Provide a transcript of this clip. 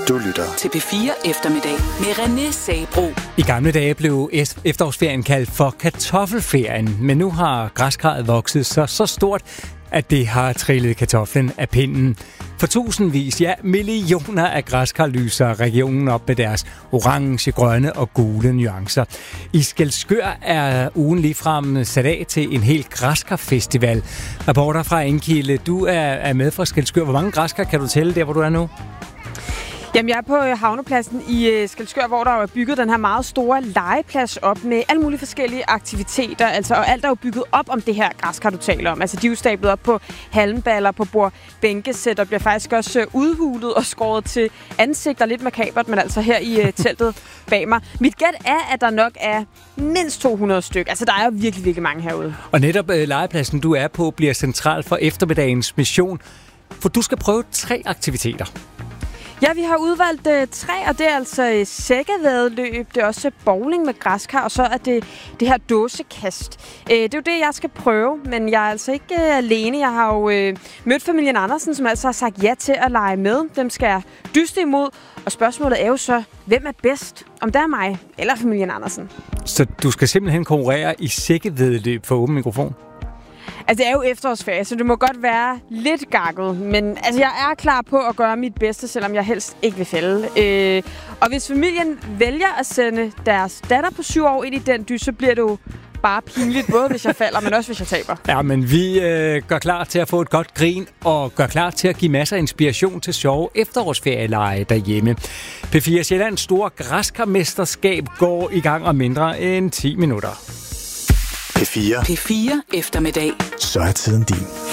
Du lytter til P4 Eftermiddag med René Sabro. I gamle dage blev efterårsferien kaldt for kartoffelferien, men nu har græskarret vokset så stort, at det har trillet kartoflen af pinden. For tusindvis, ja millioner af græskar lyser regionen op med deres orange, grønne og gule nuancer. I Skælskør er ugen ligefrem sat af til en hel græskarfestival. Reporter fra Enkilde, du er med fra Skælskør. Hvor mange græskar kan du tælle der, hvor du er nu? Jamen, jeg er på havnepladsen i Skælskør, hvor der er bygget den her meget store legeplads op med alle mulige forskellige aktiviteter. Altså, og alt er jo bygget op om det her græskar, du taler om. Altså, de er jo stablet op på halmballer, på bordbænkesæt, og bliver faktisk også udhulet og skåret til ansigter. Lidt makabert, men altså her i teltet bag mig. Mit gæt er, at der nok er mindst 200 stykker. Altså, der er jo virkelig, virkelig mange herude. Og netop legepladsen, du er på, bliver central for eftermiddagens mission. For du skal prøve 3 aktiviteter. Ja, vi har udvalgt 3, og det er altså sækkevæddeløb, det er også bowling med græskar, og så er det her dåsekast. Det er jo det, jeg skal prøve, men jeg er altså ikke alene. Jeg har jo mødt familien Andersen, som altså har sagt ja til at lege med. Dem skal jeg dyste imod, og spørgsmålet er jo så, hvem er bedst? Om det er mig eller familien Andersen. Så du skal simpelthen konkurrere i sækkevæddeløb for åben mikrofon? Altså, det er jo efterårsferie, så det må godt være lidt gakket, men altså, jeg er klar på at gøre mit bedste, selvom jeg helst ikke vil fælde. Og hvis familien vælger at sende deres datter på 7 år ind i den dyst, så bliver det jo bare pinligt, både hvis jeg falder, men også hvis jeg taber. Ja, men vi gør klar til at få et godt grin, og gør klar til at give masser af inspiration til sjove efterårsferieleje derhjemme. P4 Sjællands store græskarmesterskab går i gang om mindre end 10 minutter. P4 Eftermiddag. Så er tiden din.